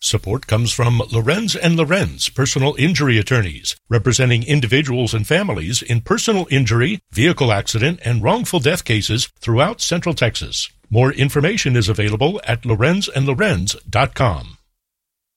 Support comes from Lorenz & Lorenz Personal Injury Attorneys, representing individuals and families in personal injury, vehicle accident, and wrongful death cases throughout Central Texas. More information is available at lorenzandlorenz.com.